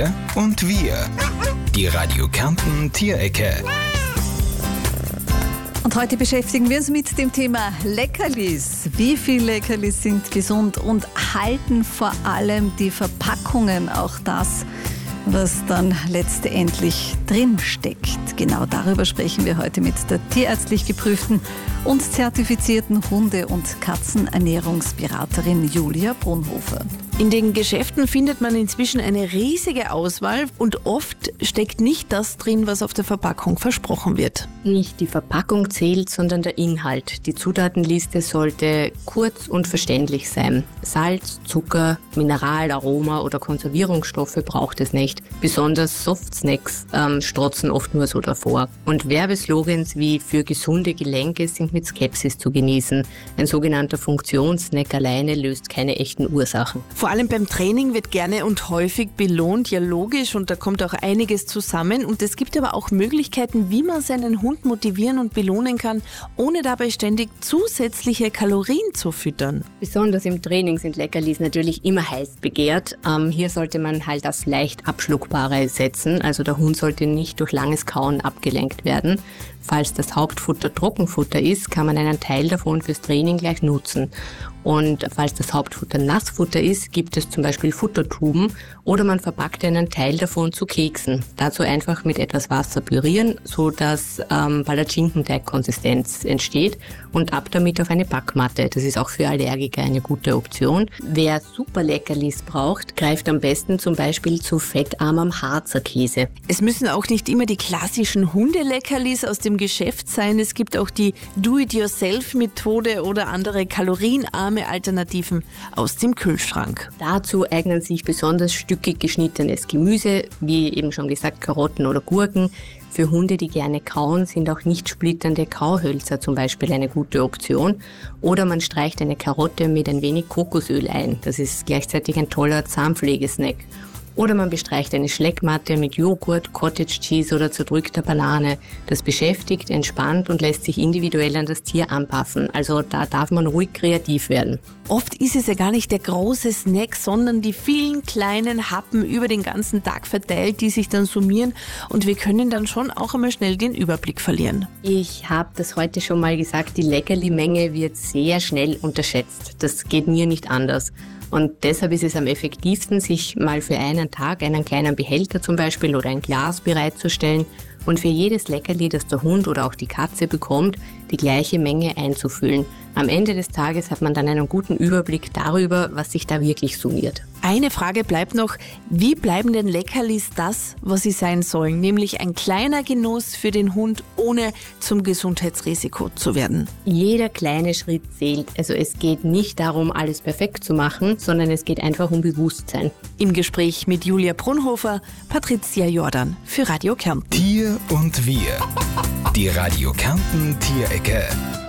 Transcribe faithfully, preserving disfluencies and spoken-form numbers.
Tier und wir. Die Radio Kärnten Tierecke. Und heute beschäftigen wir uns mit dem Thema Leckerlis. Wie viele Leckerlis sind gesund und halten vor allem die Verpackungen auch das, was dann letztendlich drin steckt? Genau darüber sprechen wir heute mit der tierärztlich geprüften und zertifizierten Hunde- und Katzenernährungsberaterin Julia Brunhofer. In den Geschäften findet man inzwischen eine riesige Auswahl und oft steckt nicht das drin, was auf der Verpackung versprochen wird. Nicht die Verpackung zählt, sondern der Inhalt. Die Zutatenliste sollte kurz und verständlich sein. Salz, Zucker, Mineral, Aroma oder Konservierungsstoffe braucht es nicht. Besonders Softsnacks ähm, strotzen oft nur so davor. Und Werbeslogans wie für gesunde Gelenke sind mit Skepsis zu genießen. Ein sogenannter Funktionssnack alleine löst keine echten Ursachen. Vor allem beim Training wird gerne und häufig belohnt, ja logisch, und da kommt auch einiges zusammen. Und es gibt aber auch Möglichkeiten, wie man seinen Hund motivieren und belohnen kann, ohne dabei ständig zusätzliche Kalorien zu füttern. Besonders im Training sind Leckerlis natürlich immer heiß begehrt. Ähm, hier sollte man halt das leicht Abschluckbare setzen, also der Hund sollte nicht durch langes Kauen abgelenkt werden. Falls das Hauptfutter Trockenfutter ist, kann man einen Teil davon fürs Training gleich nutzen. Und falls das Hauptfutter Nassfutter ist, gibt es zum Beispiel Futtertuben oder man verpackt einen Teil davon zu Keksen. Dazu einfach mit etwas Wasser pürieren, sodass ähm, Palatschinkenteig-Konsistenz entsteht und ab damit auf eine Backmatte. Das ist auch für Allergiker eine gute Option. Wer Superleckerlis braucht, greift am besten zum Beispiel zu fettarmem Harzer Käse. Es müssen auch nicht immer die klassischen Hundeleckerlis aus dem Geschäft sein. Es gibt auch die Do-it-yourself-Methode oder andere kalorienarme Alternativen aus dem Kühlschrank. Dazu eignen sich besonders stückig geschnittenes Gemüse, wie eben schon gesagt Karotten oder Gurken. Für Hunde, die gerne kauen, sind auch nicht splitternde Kauhölzer zum Beispiel eine gute Option. Oder man streicht eine Karotte mit ein wenig Kokosöl ein. Das ist gleichzeitig ein toller Zahnpflegesnack. Oder man bestreicht eine Schleckmatte mit Joghurt, Cottage Cheese oder zerdrückter Banane. Das beschäftigt, entspannt und lässt sich individuell an das Tier anpassen. Also da darf man ruhig kreativ werden. Oft ist es ja gar nicht der große Snack, sondern die vielen kleinen Happen über den ganzen Tag verteilt, die sich dann summieren und wir können dann schon auch einmal schnell den Überblick verlieren. Ich habe das heute schon mal gesagt, die Leckerli-Menge wird sehr schnell unterschätzt. Das geht mir nicht anders. Und deshalb ist es am effektivsten, sich mal für einen Tag einen kleinen Behälter zum Beispiel oder ein Glas bereitzustellen und für jedes Leckerli, das der Hund oder auch die Katze bekommt, die gleiche Menge einzufüllen. Am Ende des Tages hat man dann einen guten Überblick darüber, was sich da wirklich summiert. Eine Frage bleibt noch, wie bleiben denn Leckerlis das, was sie sein sollen? Nämlich ein kleiner Genuss für den Hund, ohne zum Gesundheitsrisiko zu werden. Jeder kleine Schritt zählt. Also es geht nicht darum, alles perfekt zu machen, sondern es geht einfach um Bewusstsein. Im Gespräch mit Julia Brunhofer, Patricia Jordan für Radio Kärnten. Tier und wir. Die Radio Kärnten Tierecke.